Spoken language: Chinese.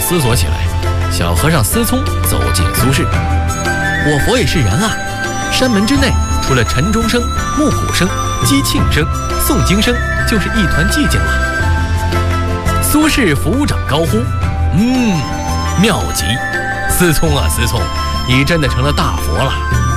思索起来。小和尚思聪走进苏轼：“我佛也是人啊，山门之内除了晨钟声、暮鼓声、击磬声、诵经声，就是一团寂静了。”苏轼抚掌高呼：“妙极！思聪啊，思聪，你真的成了大佛了。”